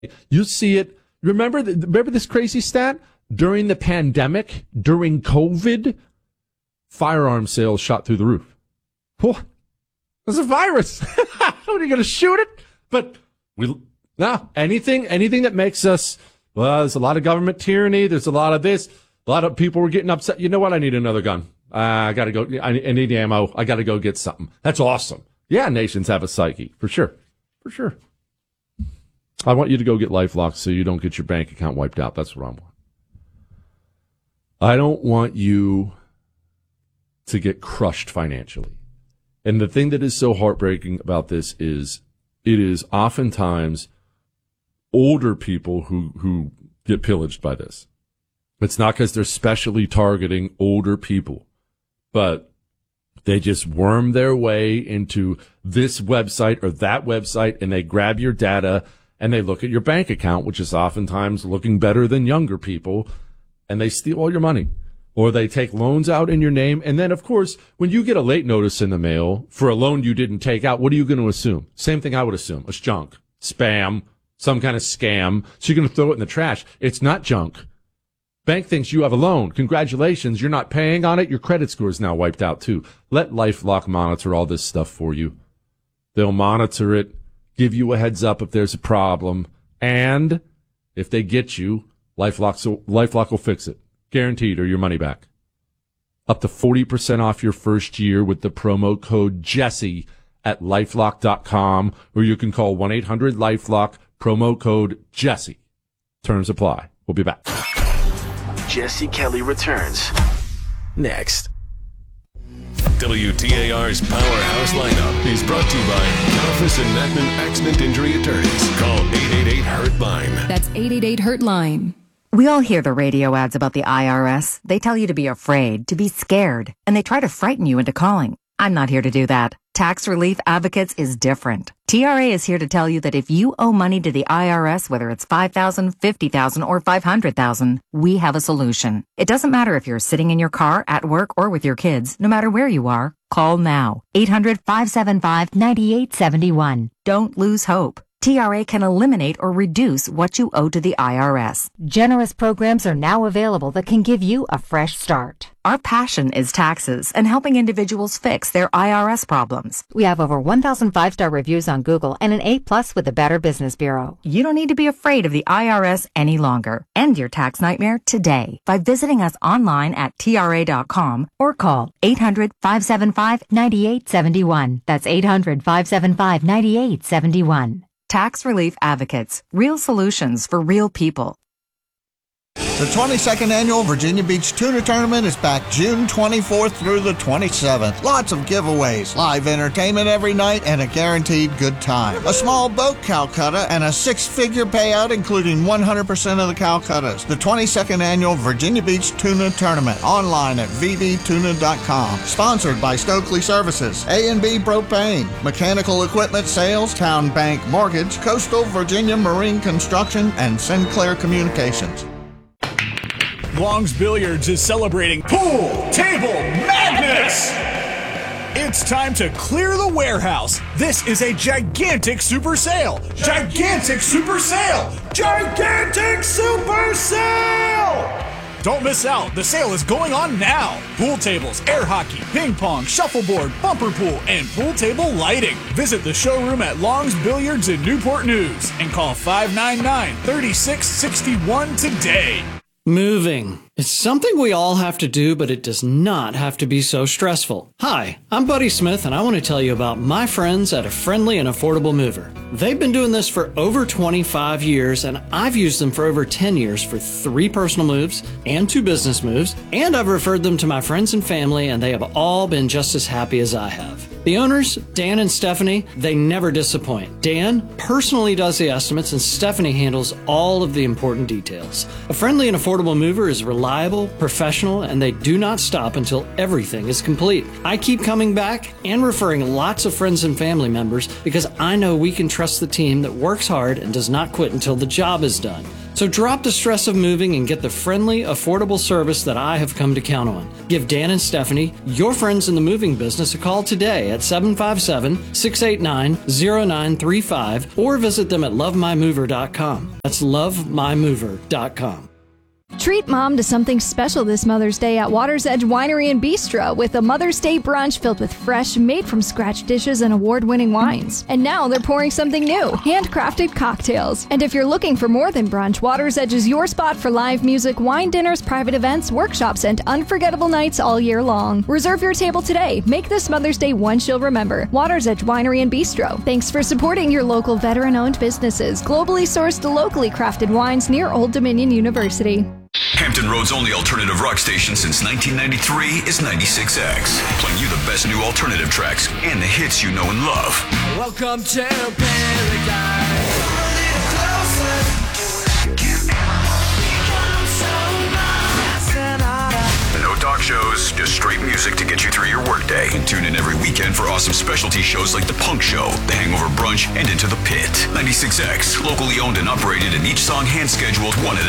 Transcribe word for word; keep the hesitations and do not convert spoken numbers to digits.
You see it. Remember, the, remember this crazy stat? During the pandemic, during COVID, firearm sales shot through the roof. What? It's a virus. What, are you going to shoot it? But we no anything anything that makes us, well, there's a lot of government tyranny. There's a lot of this. A lot of people were getting upset. You know what? I need another gun. Uh, I got to go. I need ammo. I got to go get something. That's awesome. Yeah, nations have a psyche, for sure. For sure. I want you to go get LifeLock so you don't get your bank account wiped out. That's what I want. I don't want you to get crushed financially. And the thing that is so heartbreaking about this is it is oftentimes older people who, who get pillaged by this. It's not because they're specially targeting older people, but they just worm their way into this website or that website, and they grab your data and they look at your bank account, which is oftentimes looking better than younger people, and they steal all your money. Or they take loans out in your name. And then, of course, when you get a late notice in the mail for a loan you didn't take out, what are you going to assume? Same thing I would assume. It's junk, spam, some kind of scam. So you're going to throw it in the trash. It's not junk. Bank thinks you have a loan. Congratulations. You're not paying on it. Your credit score is now wiped out, too. Let LifeLock monitor all this stuff for you. They'll monitor it, give you a heads up if there's a problem. And if they get you, LifeLock, LifeLock will fix it. Guaranteed, or your money back. Up to forty percent off your first year with the promo code Jesse at lifelock dot com, or you can call one eight hundred LifeLock, promo code Jesse. Terms apply. We'll be back. Jesse Kelly returns next. W T A R's Powerhouse Lineup is brought to you by Confis and Macman Accident Injury Attorneys. Call eight eight eight hurt line. That's eight eight eight hurt line. We all hear the radio ads about the I R S. They tell you to be afraid, to be scared, and they try to frighten you into calling. I'm not here to do that. Tax Relief Advocates is different. T R A is here to tell you that if you owe money to the I R S, whether it's five thousand dollars, fifty thousand dollars, or five hundred thousand dollars, we have a solution. It doesn't matter if you're sitting in your car, at work, or with your kids. No matter where you are, call now. eight hundred, five seven five, nine eight seven one. Don't lose hope. T R A can eliminate or reduce what you owe to the I R S. Generous programs are now available that can give you a fresh start. Our passion is taxes and helping individuals fix their I R S problems. We have over one thousand five-star reviews on Google and an A plus with the Better Business Bureau. You don't need to be afraid of the I R S any longer. End your tax nightmare today by visiting us online at T R A dot com or call eight hundred, five seven five, nine eight seven one. That's eight hundred, five seven five, nine eight seven one. Tax Relief Advocates. Real solutions for real people. The twenty-second Annual Virginia Beach Tuna Tournament is back June twenty-fourth through the twenty-seventh. Lots of giveaways, live entertainment every night, and a guaranteed good time. A small boat Calcutta and a six-figure payout including one hundred percent of the Calcuttas. The twenty-second Annual Virginia Beach Tuna Tournament. Online at v b tuna dot com. Sponsored by Stokely Services, A and B Propane, Mechanical Equipment Sales, Town Bank Mortgage, Coastal Virginia Marine Construction, and Sinclair Communications. Long's Billiards is celebrating Pool Table Madness! It's time to clear the warehouse. This is a gigantic super sale. Gigantic super sale! Gigantic super sale! Don't miss out. The sale is going on now. Pool tables, air hockey, ping pong, shuffleboard, bumper pool, and pool table lighting. Visit the showroom at Long's Billiards in Newport News and call five nine nine, three six six one today. Moving. It's something we all have to do, but it does not have to be so stressful. Hi, I'm Buddy Smith, and I want to tell you about my friends at A Friendly and Affordable Mover. They've been doing this for over twenty-five years, and I've used them for over ten years for three personal moves and two business moves, and I've referred them to my friends and family, and they have all been just as happy as I have. The owners, Dan and Stephanie, they never disappoint. Dan personally does the estimates, and Stephanie handles all of the important details. A Friendly and Affordable Mover is reliable, professional, and they do not stop until everything is complete. I keep coming back and referring lots of friends and family members because I know we can trust the team that works hard and does not quit until the job is done. So drop the stress of moving and get the friendly, affordable service that I have come to count on. Give Dan and Stephanie, your friends in the moving business, a call today at seven five seven, six eight nine, zero nine three five or visit them at love my mover dot com. That's love my mover dot com. Treat mom to something special this Mother's Day at Water's Edge Winery and Bistro with a Mother's Day brunch filled with fresh, made-from-scratch dishes and award-winning wines. And now they're pouring something new, handcrafted cocktails. And if you're looking for more than brunch, Water's Edge is your spot for live music, wine dinners, private events, workshops, and unforgettable nights all year long. Reserve your table today. Make this Mother's Day one she'll remember. Water's Edge Winery and Bistro. Thanks for supporting your local veteran-owned businesses. Globally sourced, locally crafted wines near Old Dominion University. Hampton Road's only alternative rock station since nineteen ninety-three is ninety-six X, playing you the best new alternative tracks and the hits you know and love. Welcome to paradise. No talk shows, just straight music to get you through your workday. And tune in every weekend for awesome specialty shows like The Punk Show, The Hangover Brunch, and Into the Pit. ninety-six X, locally owned and operated, and each song hand-scheduled one at